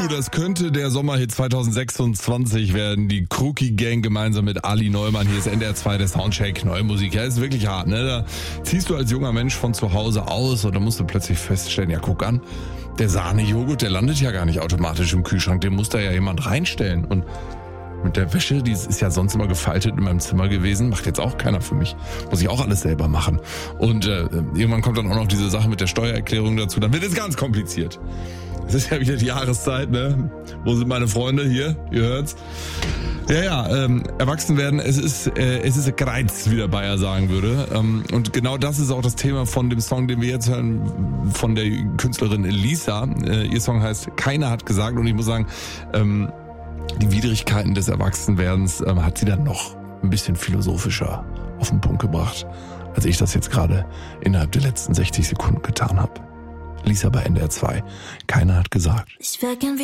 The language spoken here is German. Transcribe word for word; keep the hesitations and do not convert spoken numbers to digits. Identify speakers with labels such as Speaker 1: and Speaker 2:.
Speaker 1: Uh, das könnte der Sommerhit zwanzig sechsundzwanzig werden. Die Crookie Gang gemeinsam mit Ali Neumann. Hier ist N D R zwei, der Soundcheck, neue Musik. Ja, ist wirklich hart, ne? Da ziehst du als junger Mensch von zu Hause aus und dann musst du plötzlich feststellen, ja, guck an, der Sahnejoghurt, der landet ja gar nicht automatisch im Kühlschrank. Den muss da ja jemand reinstellen. Und mit der Wäsche, die ist ja sonst immer gefaltet in meinem Zimmer gewesen, macht jetzt auch keiner für mich. Muss ich auch alles selber machen. Und äh, irgendwann kommt dann auch noch diese Sache mit der Steuererklärung dazu. Dann wird es ganz kompliziert. Es ist ja wieder die Jahreszeit, ne? Wo sind meine Freunde? Hier, ihr hört's. Ja, ja, ähm, erwachsen werden, es ist äh, es ist ein Greiz, wie der Bayer sagen würde. Ähm, und genau das ist auch das Thema von dem Song, den wir jetzt hören, von der Künstlerin Lisa. Äh, ihr Song heißt Keiner hat gesagt. Und ich muss sagen, ähm, die Widrigkeiten des Erwachsenwerdens ähm, hat sie dann noch ein bisschen philosophischer auf den Punkt gebracht, als ich das jetzt gerade innerhalb der letzten sechzig Sekunden getan habe. Lisa bei N D R zwei. Keiner hat gesagt.
Speaker 2: Ich wär gern